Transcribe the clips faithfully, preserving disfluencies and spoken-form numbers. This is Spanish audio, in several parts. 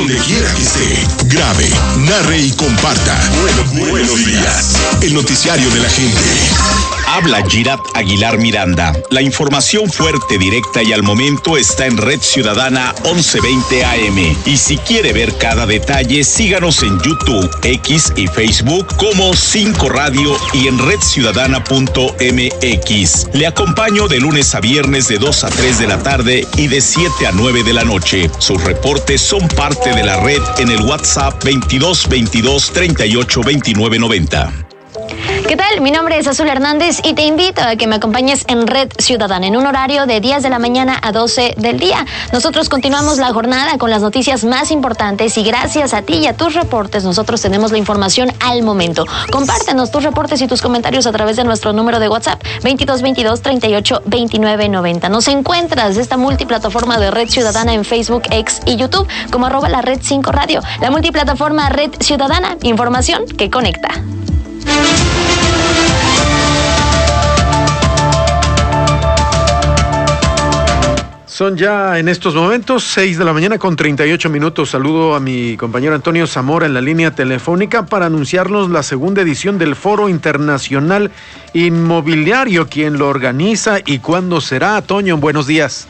donde quiera que esté. Grabe, narre y comparta. Buenos, buenos días. El noticiario de la gente. Habla Girat Aguilar Miranda. La información fuerte, directa y al momento está en Red Ciudadana once veinte A M. Y si quiere ver cada detalle, síganos en YouTube, X y Facebook como cinco Radio y en red ciudadana punto m x. Le acompaño de lunes a viernes de dos a tres de la tarde y de siete a nueve de la noche. Sus reportes son parte de la red en el WhatsApp veintidós veintidós treinta y ocho veintinueve noventa. ¿Qué tal? Mi nombre es Azul Hernández y te invito a que me acompañes en Red Ciudadana en un horario de diez de la mañana a doce del día. Nosotros continuamos la jornada con las noticias más importantes y gracias a ti y a tus reportes nosotros tenemos la información al momento. Compártenos tus reportes y tus comentarios a través de nuestro número de WhatsApp veintidós veintidós treinta y ocho veintinueve noventa. Nos encuentras esta multiplataforma de Red Ciudadana en Facebook, X y YouTube como arroba la Red cinco Radio. La multiplataforma Red Ciudadana, información que conecta. Son ya en estos momentos seis de la mañana con treinta y ocho minutos. Saludo a mi compañero Antonio Zamora en la línea telefónica para anunciarnos la segunda edición del Foro Internacional Inmobiliario. ¿Quién lo organiza y cuándo será? Toño, buenos días.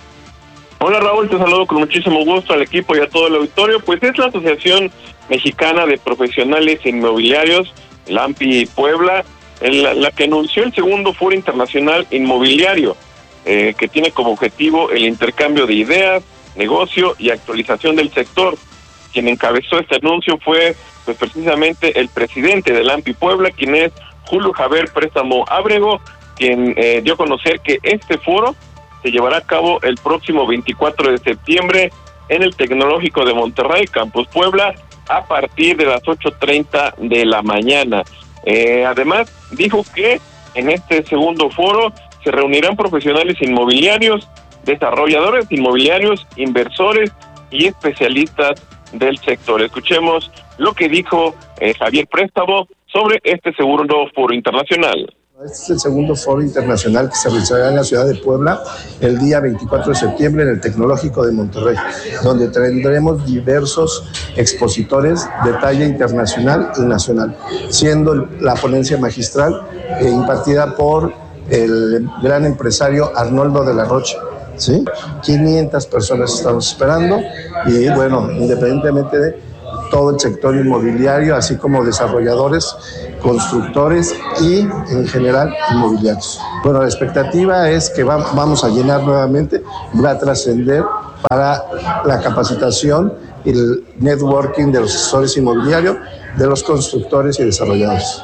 Hola Raúl, te saludo con muchísimo gusto al equipo y a todo el auditorio. Pues es la Asociación Mexicana de Profesionales Inmobiliarios, la AMPI Puebla, la, la que anunció el segundo Foro Internacional Inmobiliario. Eh, que tiene como objetivo el intercambio de ideas, negocio y actualización del sector. Quien encabezó este anuncio fue pues precisamente el presidente del AMPI Puebla, quien es Julio Javier Préstamo Ábrego, quien eh, dio a conocer que este foro se llevará a cabo el próximo veinticuatro de septiembre en el Tecnológico de Monterrey, Campus Puebla, a partir de las ocho treinta de la mañana. Eh, además, dijo que en este segundo foro se reunirán profesionales inmobiliarios, desarrolladores inmobiliarios, inversores y especialistas del sector. Escuchemos lo que dijo eh, Javier Préstamo sobre este segundo foro internacional. Este es el segundo foro internacional que se realizará en la ciudad de Puebla el día veinticuatro de septiembre en el Tecnológico de Monterrey, donde tendremos diversos expositores de talla internacional y nacional, siendo la ponencia magistral eh, impartida por el gran empresario Arnoldo de la Rocha, ¿sí? quinientas personas estamos esperando y bueno, independientemente de todo el sector inmobiliario, así como desarrolladores, constructores y en general inmobiliarios. Bueno, la expectativa es que va, vamos a llenar nuevamente, va a trascender para la capacitación y el networking de los asesores inmobiliarios, de los constructores y desarrolladores.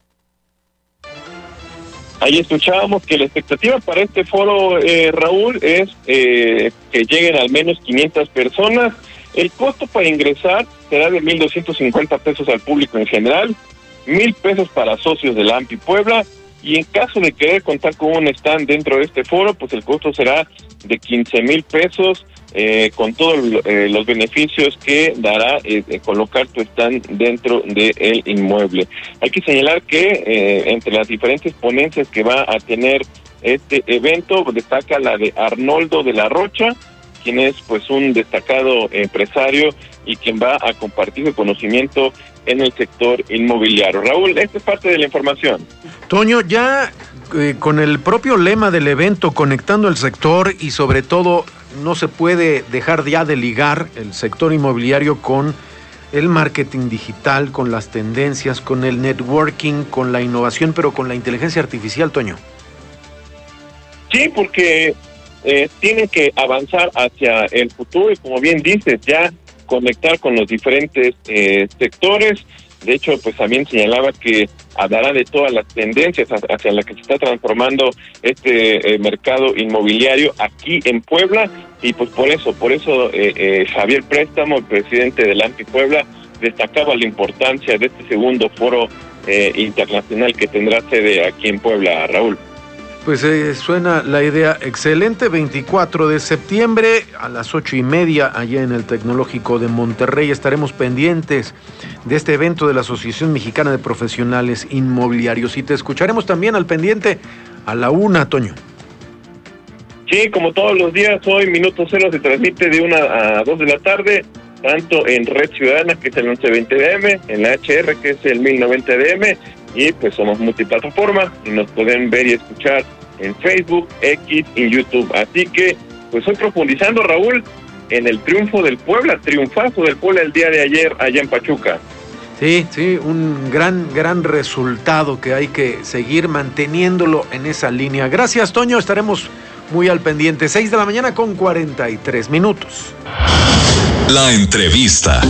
Ahí escuchábamos que la expectativa para este foro, eh, Raúl, es eh, que lleguen al menos quinientas personas. El costo para ingresar será de mil doscientos cincuenta pesos al público en general, mil pesos para socios de la AMPI Puebla, y en caso de querer contar con un stand dentro de este foro, pues el costo será de quince mil pesos, eh, con todos eh, los beneficios que dará eh, colocar tu stand dentro del inmueble. Hay que señalar que eh, entre las diferentes ponencias que va a tener este evento, destaca la de Arnoldo de la Rocha, quien es pues un destacado empresario y quien va a compartir su conocimiento en el sector inmobiliario. Raúl, esta es parte de la información. Toño, ya eh, con el propio lema del evento, conectando el sector y sobre todo no se puede dejar ya de ligar el sector inmobiliario con el marketing digital, con las tendencias, con el networking, con la innovación, pero con la inteligencia artificial, Toño. Sí, porque eh, tienen que avanzar hacia el futuro y como bien dices, ya conectar con los diferentes eh, sectores. De hecho, pues también señalaba que hablará de todas las tendencias hacia las que se está transformando este eh, mercado inmobiliario aquí en Puebla, y pues por eso, por eso eh, eh, Javier Préstamo, el presidente del AMPI Puebla, destacaba la importancia de este segundo foro eh, internacional que tendrá sede aquí en Puebla, Raúl. Pues eh, suena la idea excelente. Veinticuatro de septiembre a las ocho y media allá en el Tecnológico de Monterrey. Estaremos pendientes de este evento de la Asociación Mexicana de Profesionales Inmobiliarios y te escucharemos también al pendiente a la una, Toño. Sí, como todos los días, hoy Minuto Cero se transmite de una a dos de la tarde tanto en Red Ciudadana, que es el once veinte D M, en la H R, que es el mil noventa D M, y pues somos multiplataforma y nos pueden ver y escuchar en Facebook, X y YouTube. Así que pues hoy profundizando, Raúl, en el triunfo del Puebla, triunfazo del Puebla el día de ayer allá en Pachuca. Sí, sí, un gran, gran resultado que hay que seguir manteniéndolo en esa línea. Gracias, Toño, estaremos muy al pendiente. seis de la mañana con cuarenta y tres minutos. La entrevista.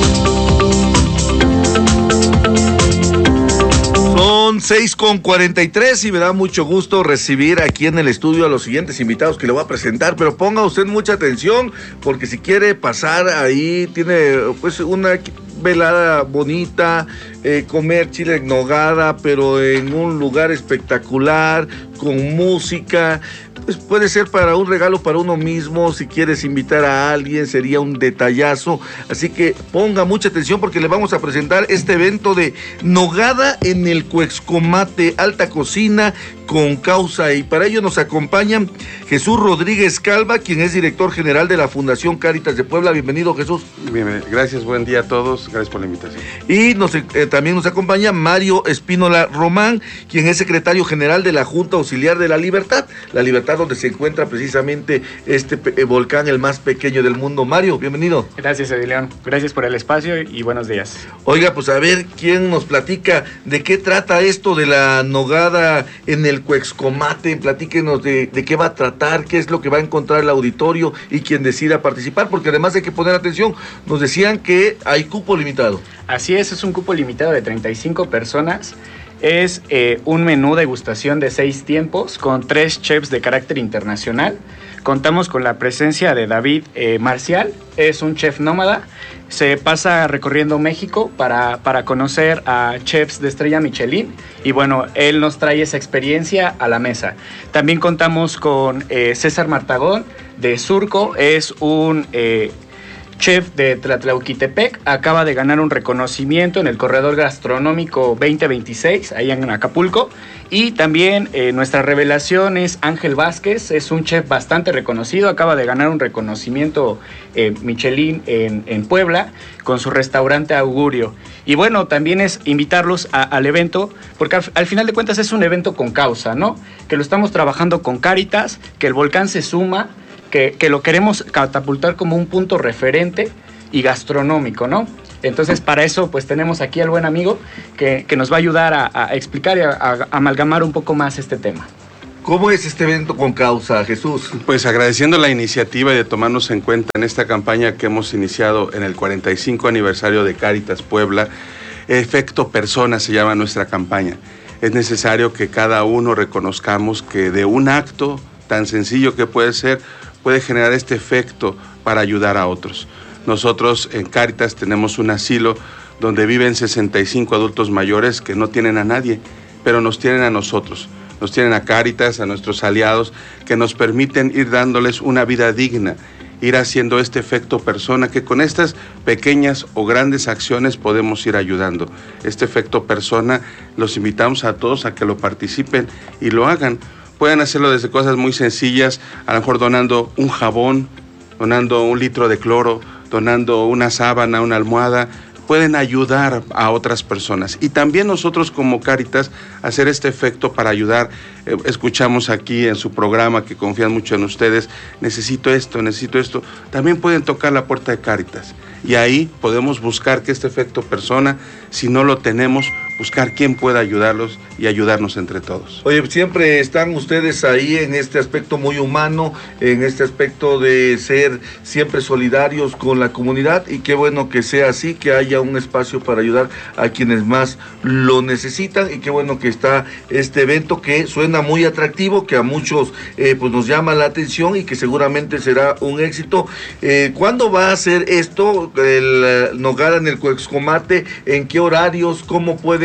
Son seis con cuarenta y tres y me da mucho gusto recibir aquí en el estudio a los siguientes invitados que le voy a presentar, pero ponga usted mucha atención porque si quiere pasar ahí, tiene pues una velada bonita, eh, comer chile en nogada, pero en un lugar espectacular, con música. Pues puede ser para un regalo para uno mismo, si quieres invitar a alguien sería un detallazo, así que ponga mucha atención porque le vamos a presentar este evento de Nogada en el Cuexcomate, alta cocina con causa, y para ello nos acompaña Jesús Rodríguez Calva, quien es director general de la Fundación Cáritas de Puebla. Bienvenido, Jesús. Bien, gracias, buen día a todos, gracias por la invitación. Y nos, eh, también nos acompaña Mario Espínola Román, quien es secretario general de la Junta Auxiliar de la Libertad, la Libertad donde se encuentra precisamente este eh, volcán, el más pequeño del mundo. Mario, bienvenido. Gracias, Edilión, gracias por el espacio y buenos días. Oiga, pues a ver, ¿quién nos platica de qué trata esto de la Nogada en el Cuexcomate? Platíquenos de, de qué va a tratar, qué es lo que va a encontrar el auditorio y quien decida participar, porque además hay que poner atención, nos decían que hay cupo limitado. Así es, es un cupo limitado de treinta y cinco personas. Es eh, un menú degustación de seis tiempos con tres chefs de carácter internacional. Contamos con la presencia de David eh, Marcial, es un chef nómada. Se pasa recorriendo México para, para conocer a chefs de estrella Michelin y bueno, él nos trae esa experiencia a la mesa. También contamos con eh, César Martagón de Surco, es un eh, chef de Tlatlauquitepec, acaba de ganar un reconocimiento en el Corredor Gastronómico veinte veintiséis, ahí en Acapulco. Y también eh, nuestra revelación es Ángel Vázquez, es un chef bastante reconocido, acaba de ganar un reconocimiento eh, Michelin en, en Puebla con su restaurante Augurio. Y bueno, también es invitarlos a, al evento, porque al, al final de cuentas es un evento con causa, ¿no? Que lo estamos trabajando con Cáritas, que el volcán se suma, que, que lo queremos catapultar como un punto referente y gastronómico, ¿no? Entonces, para eso, pues tenemos aquí al buen amigo que, que nos va a ayudar a, a explicar y a, a amalgamar un poco más este tema. ¿Cómo es este evento con causa, Jesús? Pues agradeciendo la iniciativa y de tomarnos en cuenta en esta campaña que hemos iniciado en el cuarenta y cinco aniversario de Cáritas Puebla. Efecto Persona se llama nuestra campaña. Es necesario que cada uno reconozcamos que de un acto tan sencillo que puede ser, puede generar este efecto para ayudar a otros. Nosotros en Cáritas tenemos un asilo donde viven sesenta y cinco adultos mayores que no tienen a nadie, pero nos tienen a nosotros, nos tienen a Cáritas, a nuestros aliados, que nos permiten ir dándoles una vida digna, ir haciendo este efecto persona, que con estas pequeñas o grandes acciones podemos ir ayudando. Este efecto persona, los invitamos a todos a que lo participen y lo hagan. Pueden hacerlo desde cosas muy sencillas, a lo mejor donando un jabón, donando un litro de cloro, donando una sábana, una almohada. Pueden ayudar a otras personas. Y también nosotros como Cáritas hacer este efecto para ayudar. Eh, escuchamos aquí en su programa que confían mucho en ustedes, necesito esto, necesito esto. También pueden tocar la puerta de Cáritas. Y ahí podemos buscar que este efecto persona, si no lo tenemos, buscar quién pueda ayudarlos y ayudarnos entre todos. Oye, siempre están ustedes ahí en este aspecto muy humano, en este aspecto de ser siempre solidarios con la comunidad, y qué bueno que sea así, que haya un espacio para ayudar a quienes más lo necesitan, y qué bueno que está este evento que suena muy atractivo, que a muchos eh, pues nos llama la atención y que seguramente será un éxito. Eh, ¿Cuándo va a ser esto, el uh, Nogada en el Cuexcomate? ¿En qué horarios? ¿Cómo pueden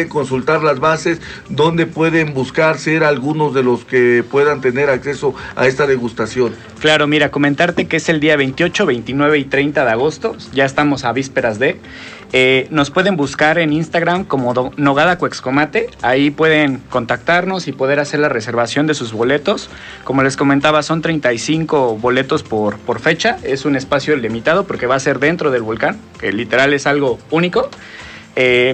pueden consultar las bases, dónde pueden buscar ser algunos de los que puedan tener acceso a esta degustación. Claro, mira, comentarte que es el día veintiocho, veintinueve y treinta de agosto, ya estamos a vísperas de... Eh, nos pueden buscar en Instagram como Do- Nogada Cuexcomate, ahí pueden contactarnos y poder hacer la reservación de sus boletos. Como les comentaba, son treinta y cinco boletos por, por fecha, es un espacio limitado porque va a ser dentro del volcán, que literal es algo único. Eh,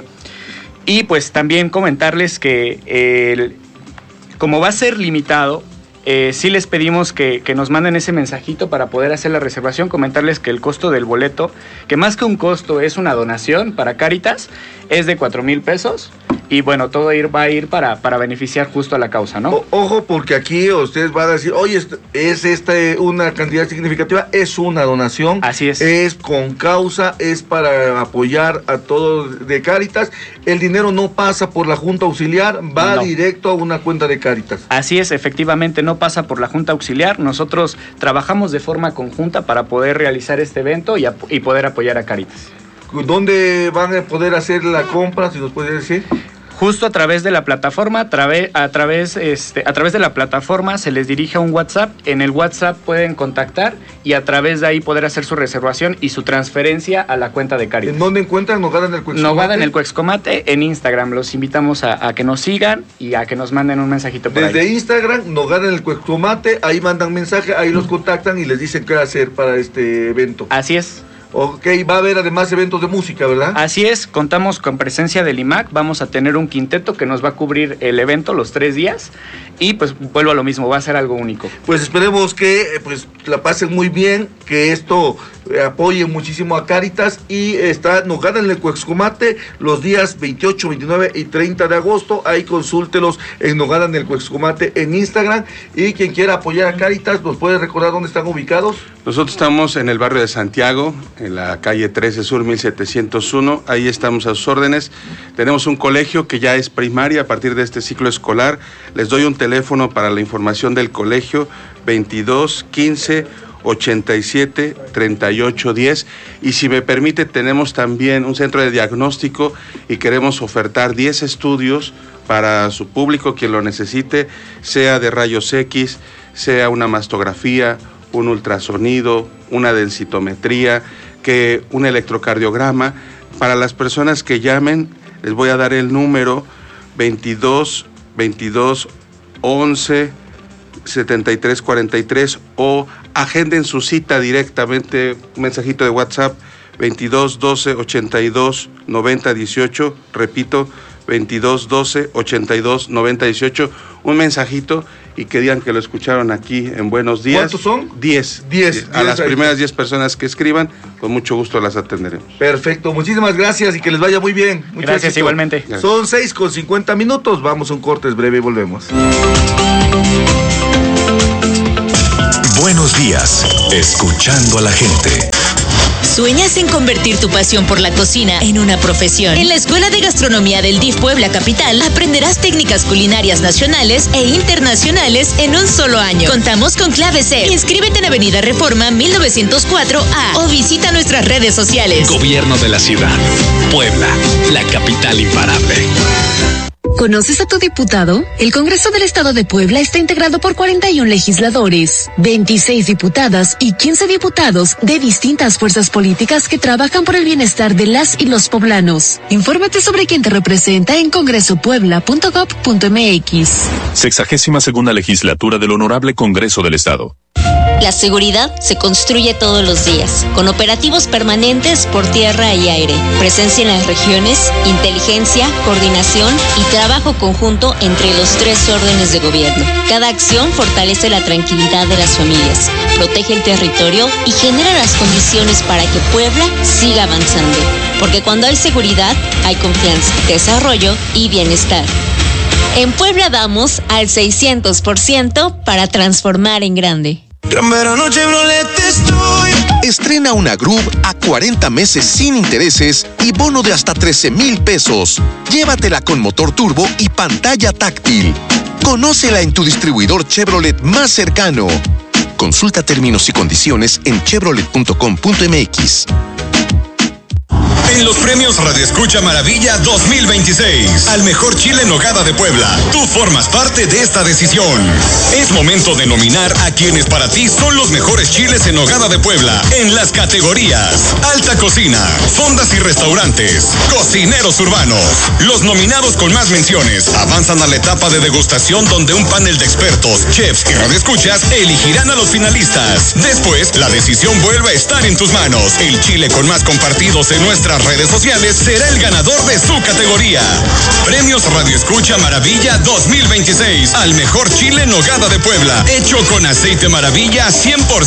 y pues también comentarles que el, como va a ser limitado, Eh, sí les pedimos que, que nos manden ese mensajito para poder hacer la reservación, comentarles que el costo del boleto, que más que un costo es una donación para Cáritas, es de cuatro mil pesos y bueno, todo ir, va a ir para, para beneficiar justo a la causa, ¿no? O, ojo, porque aquí ustedes van a decir, oye, es esta una cantidad significativa, es una donación. Así es. Es con causa, es para apoyar a todos de Cáritas. El dinero no pasa por la Junta Auxiliar, va No. directo a una cuenta de Cáritas. Así es, efectivamente, no pasa por la Junta Auxiliar. Nosotros trabajamos de forma conjunta para poder realizar este evento y, ap- y poder apoyar a Cáritas. ¿Dónde van a poder hacer la compra, si nos puede decir? Justo a través de la plataforma, a, trave, a, través, este, a través de la plataforma se les dirige a un WhatsApp. En el WhatsApp pueden contactar y a través de ahí poder hacer su reservación y su transferencia a la cuenta de Cáritas. ¿En dónde encuentran Nogada en el Cuexcomate? Nogada en el Cuexcomate, en Instagram. Los invitamos a, a que nos sigan y a que nos manden un mensajito por Desde ahí. Instagram, Nogada en el Cuexcomate, ahí mandan mensaje, ahí los contactan y les dicen qué hacer para este evento. Así es. Ok, va a haber además eventos de música, ¿verdad? Así es, contamos con presencia del I M A C, vamos a tener un quinteto que nos va a cubrir el evento los tres días y pues vuelvo a lo mismo, va a ser algo único. Pues esperemos que eh, pues la pasen muy bien, que esto eh, apoye muchísimo a Cáritas y está Nogada en el Cuexcomate los días veintiocho, veintinueve y treinta de agosto, ahí consúltelos en Nogada en el Cuexcomate en Instagram y quien quiera apoyar a Cáritas, ¿nos puede recordar dónde están ubicados? Nosotros estamos en el barrio de Santiago, en la calle trece Sur mil setecientos uno, ahí estamos a sus órdenes. Tenemos un colegio que ya es primaria a partir de este ciclo escolar. Les doy un teléfono para la información del colegio, veintidós, quince, ochenta y siete, treinta y ocho, diez. Y si me permite, tenemos también un centro de diagnóstico y queremos ofertar diez estudios para su público, quien lo necesite, sea de rayos X, sea una mastografía, un ultrasonido, una densitometría, que un electrocardiograma. Para las personas que llamen, les voy a dar el número veintidós, veintidós, once, setenta y tres, cuarenta y tres o agenden su cita directamente, un mensajito de WhatsApp, veintidós, doce, ochenta y dos, noventa, dieciocho, repito, veintidós, doce, ochenta y dos, noventa, dieciocho, un mensajito y que digan que lo escucharon aquí en Buenos Días. ¿Cuántos son? Diez. Diez. A las diez, primeras diez personas que escriban, con mucho gusto las atenderemos. Perfecto, muchísimas gracias y que les vaya muy bien. Mucho Gracias, éxito. igualmente. Gracias. Son seis con cincuenta minutos, vamos a un corte breve y volvemos. Buenos días, escuchando a la gente. ¿Sueñas en convertir tu pasión por la cocina en una profesión? En la Escuela de Gastronomía del D I F Puebla Capital aprenderás técnicas culinarias nacionales e internacionales en un solo año. Contamos con Clave C. Inscríbete en Avenida Reforma mil novecientos cuatro A o visita nuestras redes sociales. Gobierno de la ciudad. Puebla, la capital imparable. ¿Conoces a tu diputado? El Congreso del Estado de Puebla está integrado por cuarenta y uno legisladores, veintiséis diputadas y quince diputados de distintas fuerzas políticas que trabajan por el bienestar de las y los poblanos. Infórmate sobre quién te representa en congreso puebla punto gob punto mx. Sexagésima segunda legislatura del Honorable Congreso del Estado. La seguridad se construye todos los días, con operativos permanentes por tierra y aire, presencia en las regiones, inteligencia, coordinación y trabajo conjunto entre los tres órdenes de gobierno. Cada acción fortalece la tranquilidad de las familias, protege el territorio y genera las condiciones para que Puebla siga avanzando. Porque cuando hay seguridad, hay confianza, desarrollo y bienestar. En Puebla damos al seiscientos por ciento para transformar en grande. Estrena una Groove a cuarenta meses sin intereses y bono de hasta trece mil pesos. Llévatela con motor turbo y pantalla táctil. Conócela en tu distribuidor Chevrolet más cercano. Consulta términos y condiciones en chevrolet punto com punto mx. En los premios Radio Escucha Maravilla dos mil veintiséis, al mejor chile en nogada de Puebla, tú formas parte de esta decisión. Es momento de nominar a quienes para ti son los mejores chiles en nogada de Puebla en las categorías Alta Cocina, Fondas y Restaurantes, Cocineros Urbanos. Los nominados con más menciones avanzan a la etapa de degustación, donde un panel de expertos, chefs y radioescuchas elegirán a los finalistas. Después, la decisión vuelve a estar en tus manos. El chile con más compartidos en nuestras redes sociales será el ganador de su categoría. Premios Radio Escucha Maravilla dos mil veintiséis al mejor chile en nogada de Puebla, hecho con aceite Maravilla cien por ciento